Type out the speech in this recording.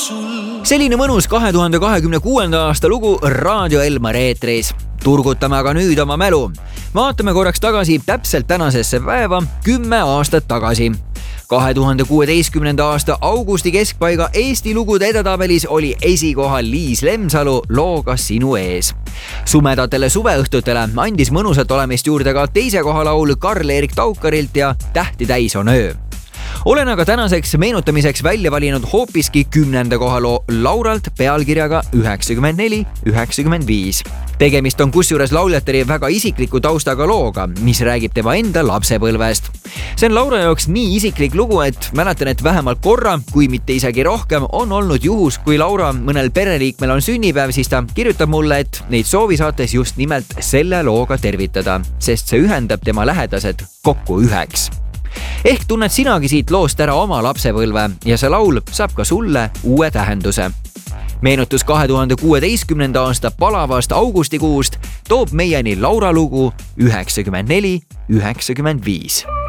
Selline mõnus 2026. aasta lugu Raadio Elmar eetris. Turgutame aga nüüd oma mälu. Vaatame korraks tagasi täpselt tänasesse päeva 10 aastat tagasi. 2016. aasta augusti keskpaiga Eesti lugude edetabelis oli esikohal Liis Lemsalu looga Sinu ees. Sumedatele suveõhtutele andis mõnusat olemist juurde ka teise koha laul Karl-Erik Taukarilt ja Tähti täis on öö. Olen aga tänaseks meenutamiseks välja valinud hoopiski 10. koha loo Lauralt pealkirjaga 94-95. Tegemist on kusjuures lauljateri väga isikliku taustaga looga, mis räägib tema enda lapsepõlvest. See on Laura jaoks nii isiklik lugu, et mäletan, et vähemalt korra, kui mitte isegi rohkem, on olnud juhus, kui Laura mõnel pereliikmel on sünnipäev, siis ta kirjutab mulle, et neid soovi saates just nimelt selle looga tervitada, sest see ühendab tema lähedased kokku üheks. Ehk tunned sinagi siit loost ära oma lapsepõlve ja see laul saab ka sulle uue tähenduse. Meenutus 2016. aasta palavast augustikuust toob meieni Laura lugu 94-95.